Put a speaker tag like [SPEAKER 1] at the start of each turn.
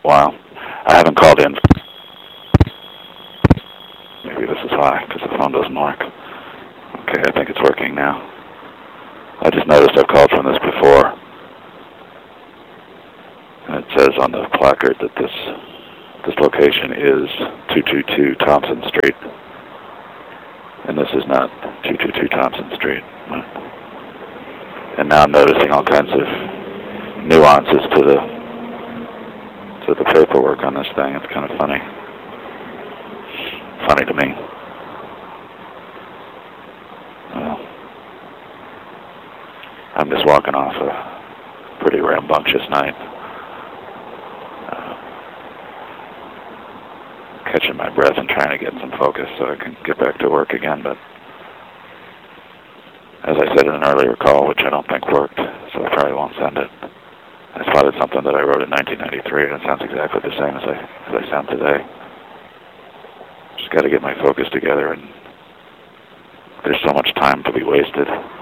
[SPEAKER 1] Wow. I haven't called in. Maybe this is why, because the phone doesn't work. Okay, I think it's working now. I just noticed I've called from this before. And it says on the placard that this location is 222 Thompson Street. And this is not 222 Thompson Street. And now I'm noticing all kinds of nuances to the paperwork on this thing. It's kind of funny. Funny to me. Well, I'm just walking off a pretty rambunctious night. Catching my breath and trying to get some focus so I can get back to work again. But as I said in an earlier call, which I don't think worked, so I probably won't send it, I spotted something that I wrote in 1993, and it sounds exactly the same as I sound today. Just got to get my focus together, and there's so much time to be wasted.